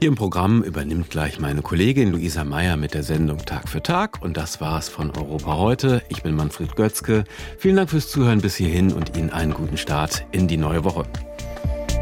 Hier im Programm übernimmt gleich meine Kollegin Luisa Meyer mit der Sendung Tag für Tag. Und das war's von Europa heute. Ich bin Manfred Götzke. Vielen Dank fürs Zuhören bis hierhin und Ihnen einen guten Start in die neue Woche.